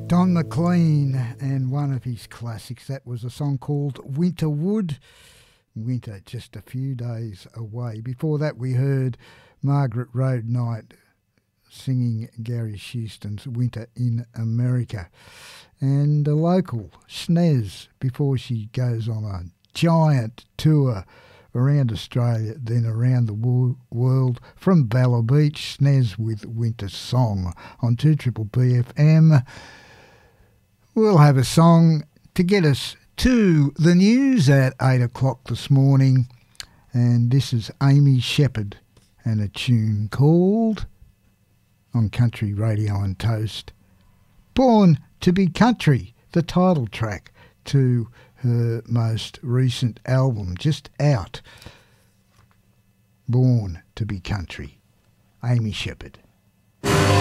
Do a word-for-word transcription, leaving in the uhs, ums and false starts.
Don McLean and one of his classics. That was a song called Winterwood. Winter just a few days away. Before that we heard Margaret Road Knight singing Gary Houston's Winter in America. And a local, Snez, before she goes on a giant tour around Australia, then around the wo- world, from Bella Beach, Snez with Winter Song on two Triple B F M. We'll have a song to get us to the news at eight o'clock this morning, and this is Amy Shepherd and a tune called, on Country Radio and Toast, Born to be Country, the title track to her most recent album, just out, Born to be Country, Amy Shepherd.